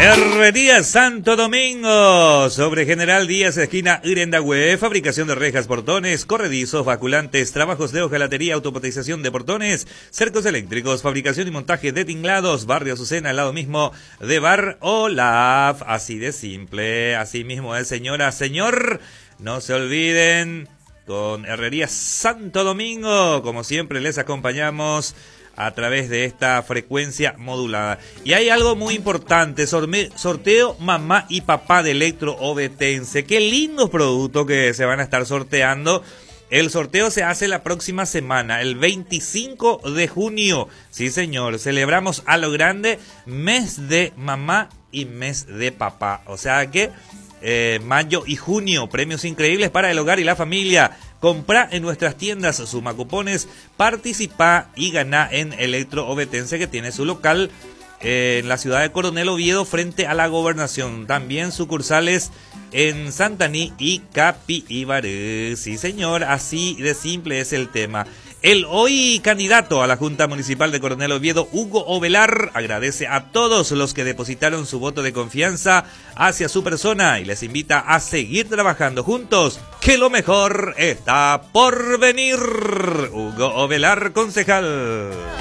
Herrería Santo Domingo, sobre General Díaz, esquina Irendahue, fabricación de rejas, portones, corredizos, baculantes, trabajos de hojalatería, automatización de portones, cercos eléctricos, fabricación y montaje de tinglados, barrio Azucena, al lado mismo de Bar Olaf, así de simple, así mismo es, señora, señor, no se olviden, con Herrería Santo Domingo, como siempre les acompañamos a través de esta frecuencia modulada. Y hay algo muy importante, sorteo mamá y papá de Electro Ovetense. Qué lindos productos que se van a estar sorteando. El sorteo se hace la próxima semana, el 25 de junio. Sí, señor, celebramos a lo grande mes de mamá y mes de papá. O sea que mayo y junio, premios increíbles para el hogar y la familia. Comprá en nuestras tiendas, suma cupones, participa y gana en Electro Ovetense, que tiene su local en la ciudad de Coronel Oviedo frente a la Gobernación. También sucursales en Santaní y Capibaré. Sí, señor, así de simple es el tema. El hoy candidato a la Junta Municipal de Coronel Oviedo, Hugo Ovelar, agradece a todos los que depositaron su voto de confianza hacia su persona y les invita a seguir trabajando juntos, que lo mejor está por venir. Hugo Ovelar, concejal.